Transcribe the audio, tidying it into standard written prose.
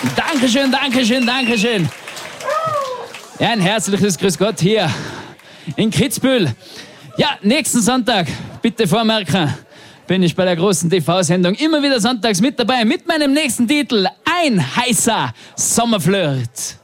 Dankeschön, Dankeschön, Dankeschön. Ja, ein herzliches Grüß Gott hier in Kitzbühel. Ja, nächsten Sonntag, bitte vormerken, bin ich bei der großen TV-Sendung immer wieder sonntags mit dabei mit meinem nächsten Titel, ein heißer Sommerflirt.